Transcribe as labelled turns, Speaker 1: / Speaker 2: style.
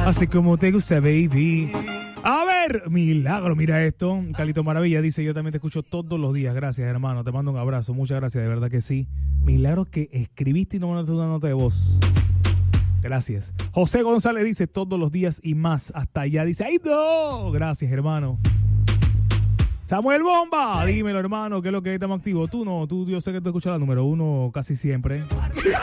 Speaker 1: Así como te gusta, baby. A ver, Milagro, mira esto. Calito Maravilla dice, yo también te escucho todos los días. Gracias, hermano. Te mando un abrazo. Muchas gracias, de verdad que sí. Milagro que escribiste y no mandaste una nota de voz. Gracias. José González dice, todos los días y más. Hasta allá dice, ¡ay, no! Gracias, hermano. Samuel Bomba, dímelo, hermano, ¿qué es lo que estamos activos? Tú no, tú yo sé que te escuchas la número 1 casi siempre.